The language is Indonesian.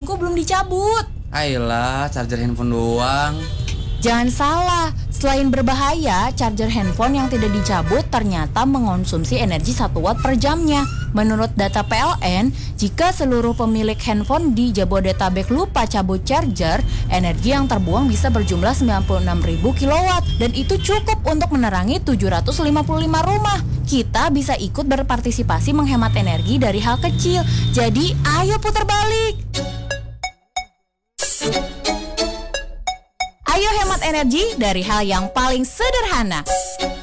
handphoneku belum dicabut. Ayolah, charger handphone doang. Jangan salah, selain berbahaya, charger handphone yang tidak dicabut ternyata mengonsumsi energi 1 watt per jamnya. Menurut data PLN, jika seluruh pemilik handphone di Jabodetabek lupa cabut charger, energi yang terbuang bisa berjumlah 96.000 kilowatt dan itu cukup untuk menerangi 755 rumah. Kita bisa ikut berpartisipasi menghemat energi dari hal kecil. Jadi, ayo putar balik. Ayo hemat energi dari hal yang paling sederhana.